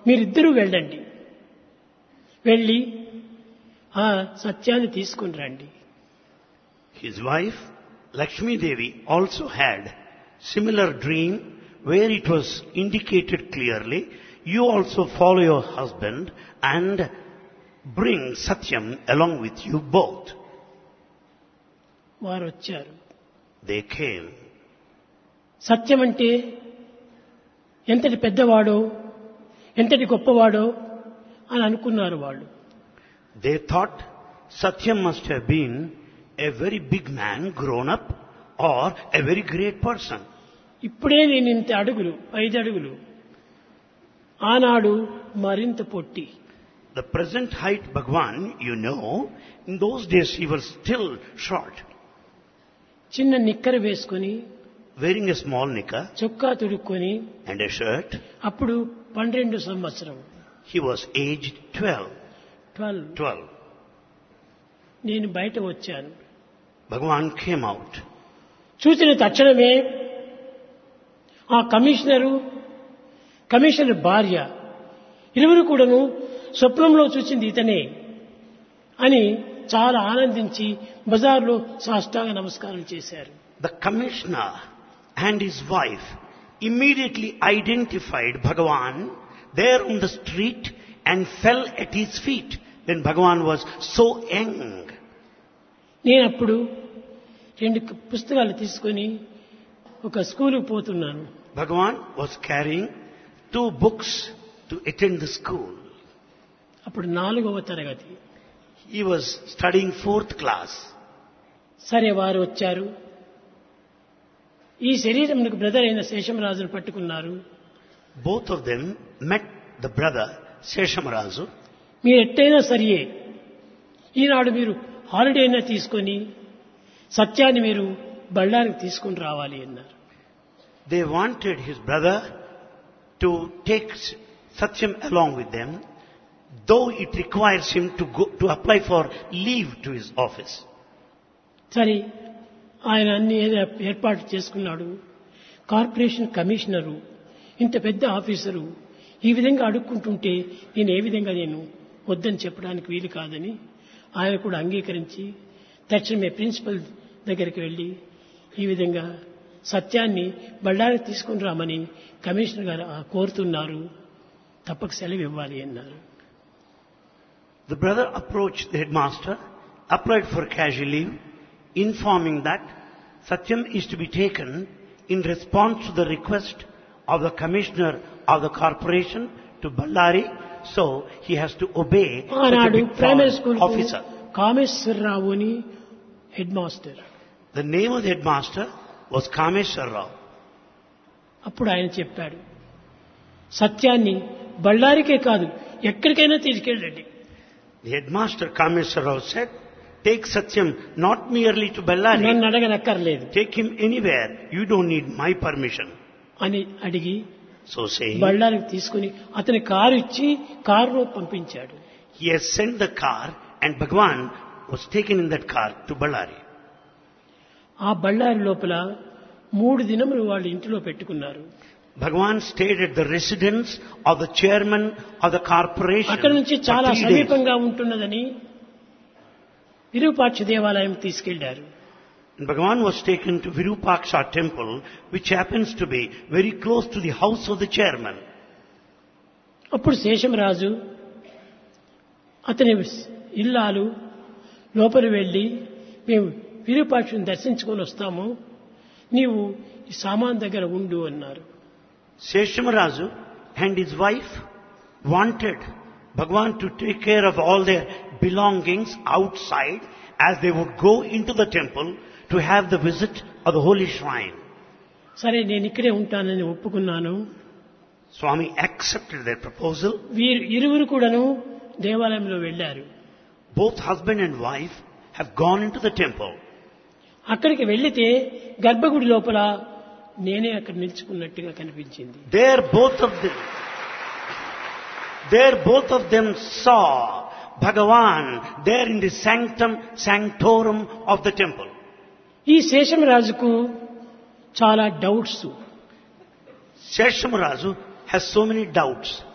మీరిద్దరూ వెళ్ళండి, వెళ్ళి ఆ సత్యాన్ని తీసుకుని రండి. His wife, Lakshmi Devi, also had similar dream where it was indicated clearly, you also follow your husband and bring Satyam along with you both. వారు వచ్చారు. They came. సత్యం అంటే ఎంతటి పెద్దవాడో, ఎంతటి గొప్పవాడో అని అనుకున్నారు వాళ్ళు. They thought Satyam must have been a very big man grown up or a very great person. ఇప్పుడే నేను ఇంత అడుగులు, 5 అడుగులు, ఆనాడు మరింత పొట్టి. The present height Bhagwan, you know, in those days he was still short. చిన్న నిక్కర వేసుకొని, Wearing a small knicker చొక్కా తుడుక్కొని, and a shirt. అప్పుడు 12 సంవత్సరం. He was aged 12. నేను బయట వచ్చాను. Bhagwan came out. చూసిన తక్షణమే ఆ కమిషనర్ భార్య ఇరువురు కూడాను స్వప్నంలో చూసింది ఇతనే అని చాలా ఆనందించి బజార్లో సాష్టాంగ నమస్కారం చేశారు. The commissioner and his wife immediately identified Bhagwan there on the street and fell at his feet when Bhagwan was so young. నేను అప్పుడు 2 పుస్తకాలు తీసుకొని ఒక స్కూలుకు పోతున్నాను. Bhagwan was carrying 2 books to attend the school. అప్పుడు 4వ తరగతి. He was studying 4th class. సరే, వారు వచ్చారు. ఈ శరీరంకు బ్రదర్ అయిన శేషమరాజును పట్టుకున్నారు. Both of them met the brother Seshamarazu. మీరు ఎట్టయినా సరియే, ఈనాడు మీరు హాలిడే అయినా తీసుకొని సత్యాన్ని మీరు బళ్ళారికి తీసుకుని రావాలి అన్నారు. They wanted his brother to take Satyam along with them, though it requires him to apply for leave to his office. సరే, ఆయన అన్ని ఏర్పాటు చేసుకున్నాడు. కార్పొరేషన్ కమిషనరు, ఇంత పెద్ద ఆఫీసరు ఈ విధంగా అడుక్కుంటుంటే నేను వద్దని చెప్పడానికి వీలు కాదని ఆయన కూడా అంగీకరించి తక్షణమే ప్రిన్సిపల్ దగ్గరికి వెళ్ళి ఈ విధంగా సత్యాన్ని బళ్ళారికి తీసుకుని రామని కమిషనర్ గారు కోరుతున్నారు, తప్పక సెలవు ఇవ్వాలి అన్నారు. The brother approached the headmaster, applied for casual leave, informing that Satyam is to be taken in response to the request of the commissioner of the corporation to Ballari, so he has to obey such a big primary school officer. Kameswara Rao అని head master. The name of the headmaster was Kameshwar. అప్పుడు ఆయన చెప్పాడు, సత్యాన్ని బళ్ళారికే కాదు ఎక్కడికైనా తీసుకెళ్ళండి. The headmaster Kameshwar said, take Satyam not merely to Ballari. నన్ను అడగనక్కర్లేదు. Take him anywhere. You don't need my permission. అని అడిగి So saying, బళ్ళారికి తీసుకుని అతని కారు ఇచ్చి కారులో పంపించాడు. he has sent the car and Bhagwan was taken in that car to Ballari. ఆ బళ్ళారి లోపల 3 దినములు వాళ్ళు ఇంటిలో పెట్టుకున్నారు. Bhagwan stayed at the residence of the chairman of the corporation. అక్కడి నుంచి చాలా for 3 days. సమీపంగా ఉంటున్నదని విరూపాక్ష దేవాలయం తీసుకెళ్లారు. And Bhagwan was taken to Virupaksha temple, which happens to be very close to the house of the chairman. అప్పుడు శేషమరాజు అతని ఇల్లాలు లోపలి వెళ్ళి, మేము విరూపాక్షని దర్శించుకొని వస్తాము, నీవు ఈ సామాన్ దగ్గర ఉండు అన్నారు. Seshamarazu and his wife wanted Bhagwan to take care of all their belongings outside as they would go into the temple to have the visit of the holy shrine. సరే, నేను ఇక్కడే ఉంటానని ఒప్పుకున్నాను. Swami accepted their proposal. వీరు ఇరువురు కూడాను దేవాలయంలో వెళ్ళారు. Both husband and wife have gone into the temple. అక్కడికి వెళ్లితే గర్భగుడి లోపల నేనే అక్కడ నిల్చుకున్నట్టుగా కనిపించింది. There both of them saw Bhagavan there in the sanctorum of the temple. ఈ శేషమరాజుకు చాలా doubts. Seshamarazu has so many doubts.